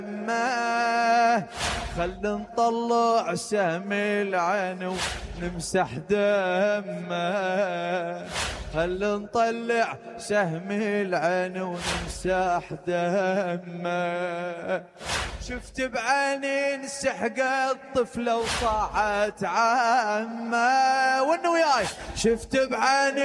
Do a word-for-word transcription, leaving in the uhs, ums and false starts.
دمه، خل نطلع سهم العين ونمسح دمه، خل نطلع سهم العين ونمسح دمه. شفت بعيني انسحق الطفلة وصاعت عمه، وانه وياي شفت بعيني